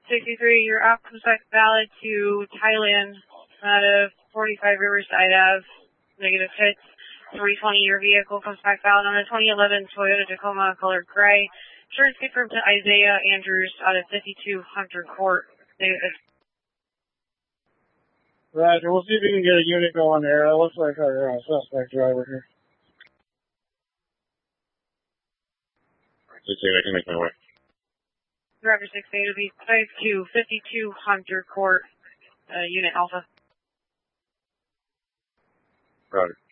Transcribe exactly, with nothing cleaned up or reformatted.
sixty-three, you're up, comes back valid to Thailand out of forty-five Riverside Ave. Negative hits. three twenty, your vehicle comes back valid on a twenty eleven Toyota Tacoma colored gray. Insurance confirmed to Isaiah Andrews out of fifty-two Hunter Court. Negative. Roger, we'll see if we can get a unit going there. It looks like our uh, suspect driver here. sixty-eight, I can make my way. Driver sixty-eight will be five two fifty-two Hunter Court, uh, unit Alpha. Roger.